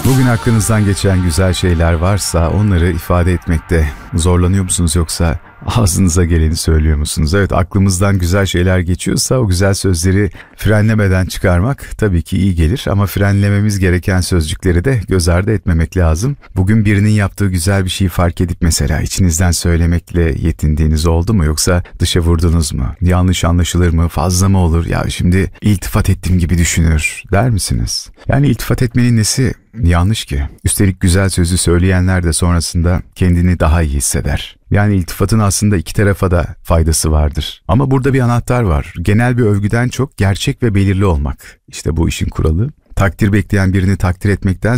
Bugün aklınızdan geçen güzel şeyler varsa onları ifade etmekte zorlanıyor musunuz, yoksa ağzınıza geleni söylüyor musunuz? Evet, aklımızdan güzel şeyler geçiyorsa o güzel sözleri frenlemeden çıkarmak tabii ki iyi gelir, ama frenlememiz gereken sözcükleri de göz ardı etmemek lazım. Bugün birinin yaptığı güzel bir şeyi fark edip mesela içinizden söylemekle yetindiğiniz oldu mu, yoksa dışa vurdunuz mu? Yanlış anlaşılır mı? Fazla mı olur? Ya şimdi iltifat ettim gibi düşünür der misiniz? Yani iltifat etmenin nesi yanlış ki? Üstelik güzel sözü söyleyenler de sonrasında kendini daha iyi hisseder. Yani iltifatın aslında iki tarafa da faydası vardır. Ama burada bir anahtar var. Genel bir övgüden çok gerçek ve belirli olmak. İşte bu işin kuralı. Takdir bekleyen birini takdir etmekten